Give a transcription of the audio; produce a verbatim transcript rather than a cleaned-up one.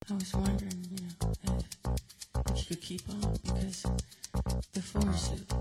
I was wondering, you know, if, if you could keep on because the force, it,